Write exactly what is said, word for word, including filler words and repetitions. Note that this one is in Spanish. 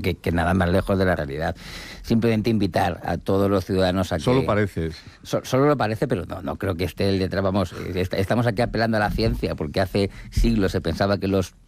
que, que nada más lejos de la realidad. Simplemente invitar a todos los ciudadanos a que... Solo parece. So, solo lo parece, pero no, no creo que esté el detrás. Vamos, est- estamos aquí apelando a la ciencia, porque hace siglos se pensaba que los